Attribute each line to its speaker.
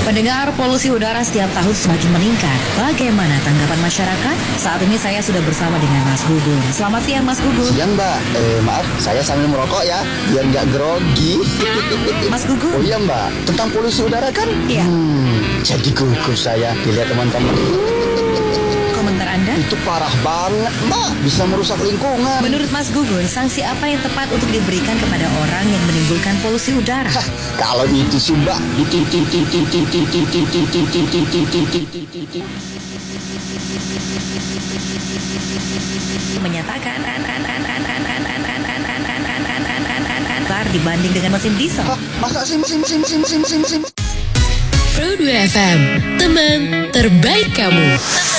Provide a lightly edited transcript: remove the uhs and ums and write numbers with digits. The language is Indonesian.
Speaker 1: Pendengar, polusi udara setiap tahun semakin meningkat. Bagaimana tanggapan masyarakat? Saat ini saya sudah bersama dengan Mas Gugun. Selamat siang, Mas Gugun.
Speaker 2: Siang, Mbak. Maaf, saya sambil merokok ya, biar nggak grogi.
Speaker 1: Mas Gugun.
Speaker 2: Oh iya, Mbak. Tentang polusi udara kan?
Speaker 1: Iya.
Speaker 2: Jadi gugup saya dilihat teman-teman.
Speaker 1: Komentar Anda?
Speaker 2: Itu parah banget, Mbak. Bisa merusak lingkungan.
Speaker 1: Menurut Mas Gugun, sanksi apa yang tepat untuk diberikan kepada orang yang menimbulkan polusi udara?
Speaker 2: Kalau itu sih, Mbak,
Speaker 1: menyatakan dibanding dengan mesin diesel.
Speaker 2: Masa sih mesin.
Speaker 3: Pro 2 FM, teman terbaik kamu.